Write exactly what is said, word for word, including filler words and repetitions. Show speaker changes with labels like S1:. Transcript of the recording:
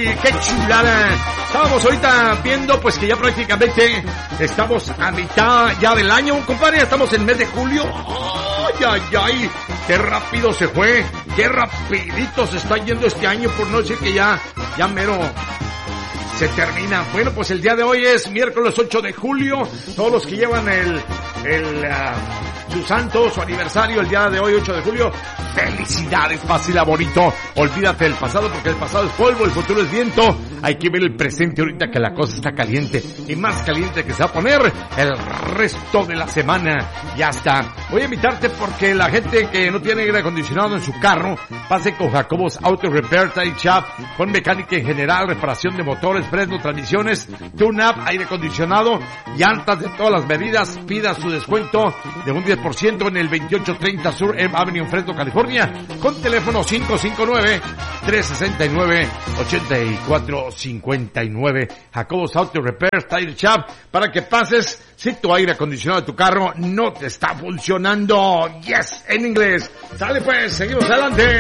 S1: ay, qué chulada. Estábamos ahorita viendo pues que ya prácticamente estamos a mitad ya del año, compadre, estamos en el mes de julio. Ay, ay, ay, qué rápido se fue, qué rapidito se está yendo este año, por no decir que ya, ya mero se termina. Bueno, pues el día de hoy es miércoles ocho de julio, todos los que llevan el, el, uh, su santo, su aniversario, el día de hoy, ocho de julio, felicidades, pásela bonito, olvídate del pasado porque el pasado es polvo, el futuro es viento, hay que ver el presente ahorita que la cosa está caliente, y más caliente que se va a poner el resto de la semana, ya está. Voy a invitarte porque la gente que no tiene aire acondicionado en su carro, pase con Jacobos Auto Repair Tire Shop, con mecánica en general, reparación de motores, freno, transmisiones, tune-up, aire acondicionado, llantas de todas las medidas, pida su descuento de un diez por ciento en el veintiocho treinta Sur M Avenue en Fresno, California, con teléfono cinco cinco nueve, tres seis nueve, ocho cuatro cinco nueve. Jacobos Auto Repair Tire Shop, para que pases si tu aire acondicionado de tu carro no te está funcionando. Yes, en inglés. Sale pues, seguimos adelante.